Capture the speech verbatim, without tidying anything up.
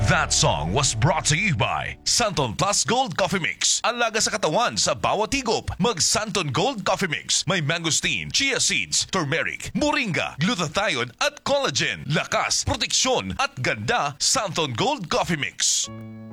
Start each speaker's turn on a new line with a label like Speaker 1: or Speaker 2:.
Speaker 1: That song was brought to you by Santon Plus Gold Coffee Mix. Alaga sa katawan sa bawat higop. Mag Santon Gold Coffee Mix. May mangosteen, chia seeds, turmeric, moringa, glutathione at collagen. Lakas, proteksyon at ganda. Santon Gold Coffee Mix.